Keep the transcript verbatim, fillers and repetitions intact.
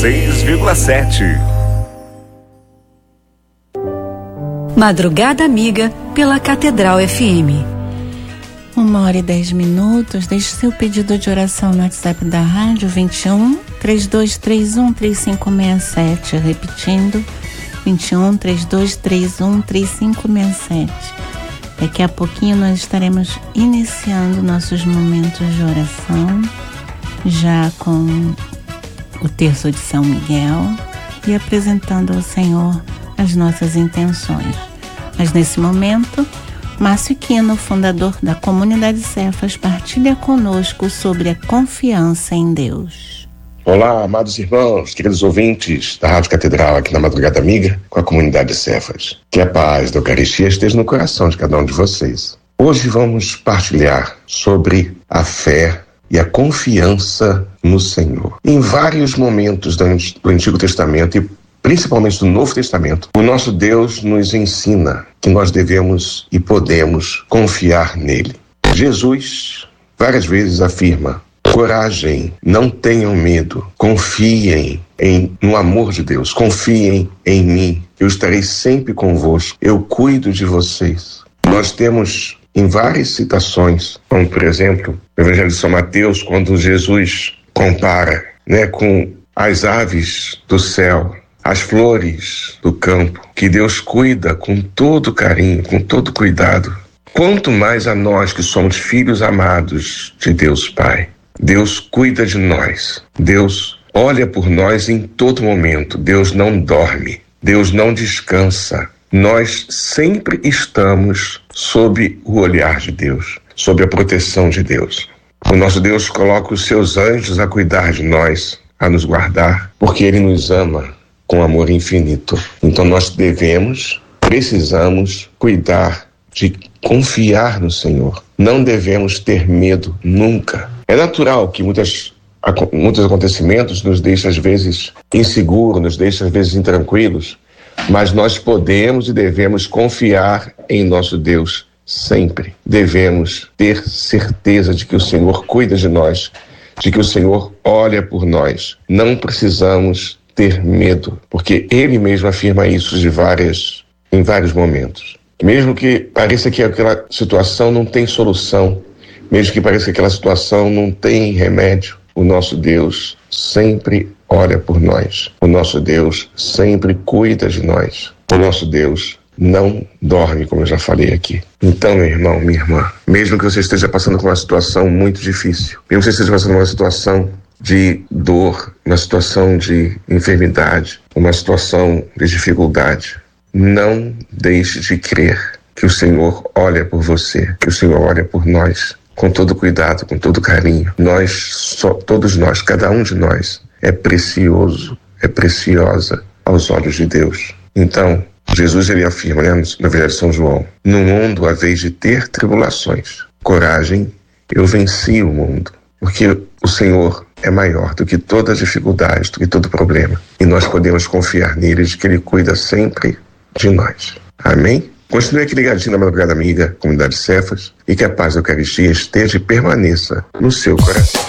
seis vírgula sete. Madrugada Amiga pela Catedral F M. Uma hora e dez minutos. Deixe seu pedido de oração no WhatsApp da rádio vinte e um, três dois três um, três cinco seis sete. Repetindo, vinte e um, três dois três um, três cinco seis sete. Daqui a pouquinho nós estaremos iniciando nossos momentos de oração, já com o terço de São Miguel e apresentando ao Senhor as nossas intenções. Mas nesse momento, Márcio Quino, fundador da Comunidade Cefas, partilha conosco sobre a confiança em Deus. Olá, amados irmãos, queridos ouvintes da Rádio Catedral, aqui na Madrugada Amiga, com a Comunidade Cefas. Que a paz da Eucaristia esteja no coração de cada um de vocês. Hoje vamos partilhar sobre a fé e a confiança no Senhor. Em vários momentos do Antigo Testamento e principalmente do Novo Testamento, o nosso Deus nos ensina que nós devemos e podemos confiar nele. Jesus várias vezes afirma: coragem, não tenham medo, confiem em, no amor de Deus, confiem em mim, eu estarei sempre convosco, eu cuido de vocês. Nós temos em várias citações, como por exemplo, no Evangelho de São Mateus, quando Jesus compara, né, com as aves do céu, as flores do campo, que Deus cuida com todo carinho, com todo cuidado. Quanto mais a nós que somos filhos amados de Deus Pai. Deus cuida de nós. Deus olha por nós em todo momento. Deus não dorme. Deus não descansa. Nós sempre estamos sob o olhar de Deus, sob a proteção de Deus. O nosso Deus coloca os seus anjos a cuidar de nós, a nos guardar, porque Ele nos ama com amor infinito. Então nós devemos, precisamos cuidar de confiar no Senhor. Não devemos ter medo nunca. É natural que muitas, muitos acontecimentos nos deixem às vezes inseguros, nos deixem às vezes intranquilos, mas nós podemos e devemos confiar em nosso Deus sempre. Devemos ter certeza de que o Senhor cuida de nós, de que o Senhor olha por nós. Não precisamos ter medo, porque Ele mesmo afirma isso de várias, em vários momentos. Mesmo que pareça que aquela situação não tem solução, mesmo que pareça que aquela situação não tem remédio, o nosso Deus sempre olha por nós. O nosso Deus sempre cuida de nós. O nosso Deus não dorme, como eu já falei aqui. Então, meu irmão, minha irmã, mesmo que você esteja passando por uma situação muito difícil, mesmo que você esteja passando por uma situação de dor, uma situação de enfermidade, uma situação de dificuldade, não deixe de crer que o Senhor olha por você, que o Senhor olha por nós, com todo cuidado, com todo carinho. Nós, só, todos nós, cada um de nós, é precioso, é preciosa aos olhos de Deus. Então, Jesus ele afirma, né, no Evangelho de São João: no mundo há vez de ter tribulações. Coragem, eu venci o mundo. Porque o Senhor é maior do que todas as dificuldades, do que todo problema. E nós podemos confiar nele, de que ele cuida sempre de nós. Amém? Continue aqui ligadinho na Madrugada Amiga, Comunidade Cefas, e que a paz da Eucaristia esteja e permaneça no seu coração.